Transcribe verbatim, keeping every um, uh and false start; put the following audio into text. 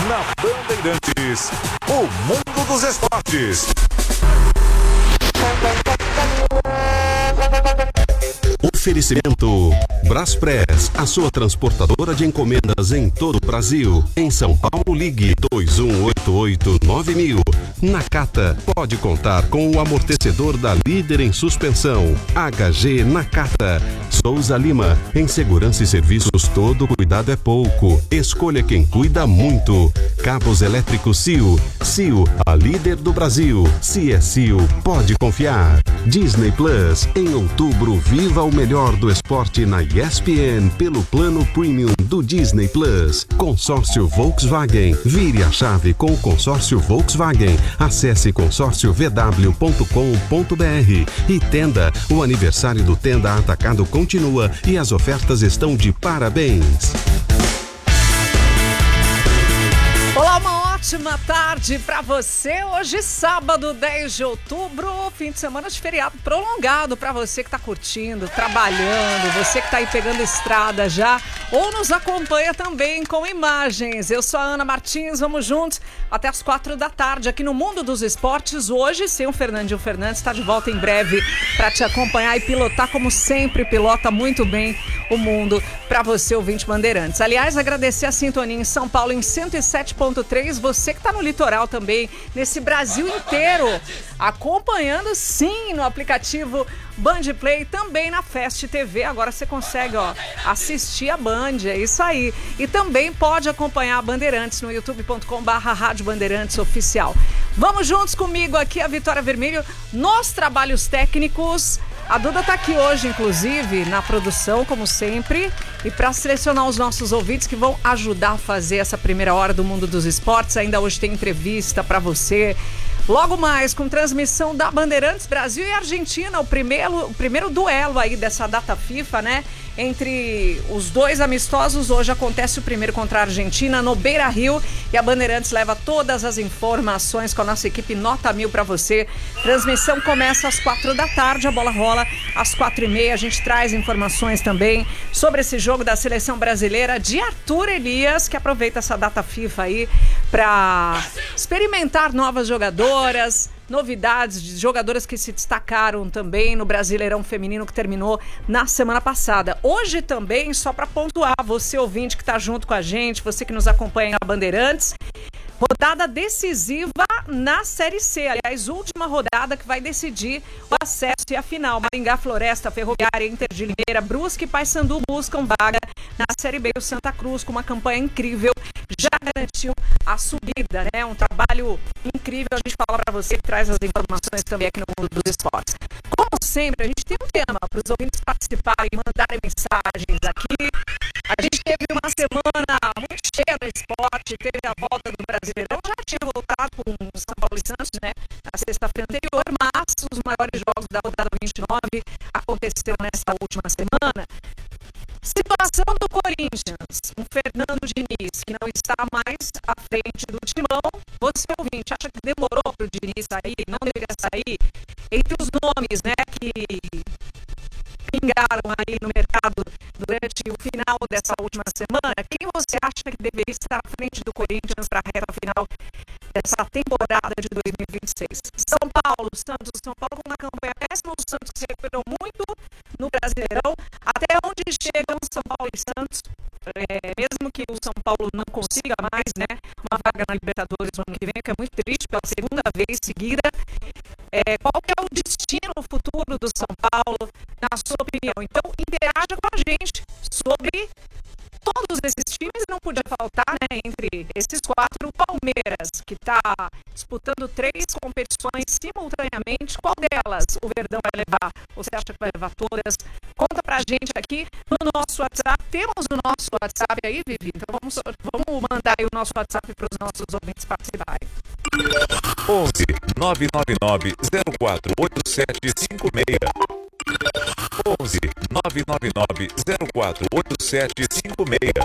na Bandeirantes, o mundo dos esportes. Oferecimento Braspress, a sua transportadora de encomendas em todo o Brasil. Em São Paulo, ligue dois um oito oito nove mil. Nakata, pode contar com o amortecedor da líder em suspensão. H G Nakata. Souza Lima, em segurança e serviços todo cuidado é pouco. Escolha quem cuida muito. Cabos elétricos C I O. C I O, a líder do Brasil. Se é C I O, pode confiar. Disney Plus, em outubro, viva o melhor do esporte na E S P N pelo plano premium do Disney Plus. Consórcio Volkswagen, vire a chave com o consórcio Volkswagen. Acesse consórcio v w ponto com ponto b r. E Tenda, o aniversário do Tenda Atacado continua e as ofertas estão de parabéns. Olá, uma ótima tarde para você. Hoje, sábado, dez de outubro, fim de semana de feriado prolongado para você que está curtindo, trabalhando, você que está aí pegando estrada já, ou nos acompanha também com imagens. Eu sou a Ana Martins, vamos juntos até as quatro da tarde aqui no Mundo dos Esportes. Hoje, sem o Fernandinho Fernandes, está de volta em breve para te acompanhar e pilotar, como sempre, pilota muito bem o mundo para você, ouvinte Bandeirantes. Aliás, agradecer a sintonia em São Paulo em cento e sete ponto três, você que está no litoral também, nesse Brasil inteiro, acompanhando sim no aplicativo Band Play, também na Fast T V. Agora você consegue, ó, assistir a Band, é isso aí. E também pode acompanhar a Bandeirantes no youtube ponto com barra Rádio Bandeirantes Oficial. Vamos juntos comigo aqui, a Vitória Vermelho, nos trabalhos técnicos. A Duda tá aqui hoje, inclusive, na produção, como sempre, e para selecionar os nossos ouvintes que vão ajudar a fazer essa primeira hora do Mundo dos Esportes. Ainda hoje tem entrevista para você. Logo mais, com transmissão da Bandeirantes, Brasil e Argentina, o primeiro, o primeiro duelo aí dessa data FIFA, né? Entre os dois amistosos, hoje acontece o primeiro contra a Argentina no Beira-Rio e a Bandeirantes leva todas as informações com a nossa equipe nota mil para você. Transmissão começa às quatro da tarde, a bola rola às quatro e meia. A gente traz informações também sobre esse jogo da seleção brasileira de Arthur Elias, que aproveita essa data FIFA aí para experimentar novas jogadoras, novidades de jogadoras que se destacaram também no Brasileirão Feminino que terminou na semana passada. Hoje também, só para pontuar, você ouvinte que está junto com a gente, você que nos acompanha na Bandeirantes, rodada decisiva na Série C. Aliás, última rodada que vai decidir o acesso e a final. Maringá, Floresta, Ferroviária, Inter de Limeira, Brusque e Paysandu buscam vaga na Série B. O Santa Cruz, com uma campanha incrível, já garantiu a subida, né? Um trabalho incrível. A gente fala para você, que traz as informações também aqui no Mundo dos Esportes. Como sempre, a gente tem um tema para os ouvintes participarem e mandarem mensagens aqui. A gente teve uma semana muito cheia no esporte, teve a volta do Brasileirão, já tinha voltado com o São Paulo e Santos, né, na sexta-feira anterior, mas os maiores jogos da rodada vinte e nove aconteceram nessa última semana. Situação do Corinthians, um Fernando Diniz que não está mais à frente do timão. Você, ouvinte, acha que demorou para o Diniz sair, não deveria sair? Entre os nomes, né, que pingaram aí no mercado durante o final dessa última semana, quem você acha que deveria estar à frente do Corinthians para a reta final dessa temporada de dois mil e vinte e seis? São Paulo, Santos, São Paulo com uma campanha péssima, o Santos se recuperou muito no Brasileirão. Até onde chegam São Paulo e Santos, é, mesmo que o São Paulo não consiga mais, né, uma vaga na Libertadores no ano que vem, que é muito triste, pela segunda vez seguida. É, qual que é o destino futuro do São Paulo, na sua opinião? Então, interaja com a gente sobre todos esses times. Não podia faltar, né, entre esses quatro, o Palmeiras, que está disputando três competições simultaneamente. Qual delas o Verdão vai levar? Você acha que vai levar todas? Conta pra gente aqui no nosso WhatsApp. Temos o nosso WhatsApp aí, Vivi? Então vamos, vamos mandar aí o nosso WhatsApp para os nossos ouvintes participarem. onze nove nove nove zero quatro oito sete cinco seis. onze nove nove nove zero quatro oito sete cinco seis.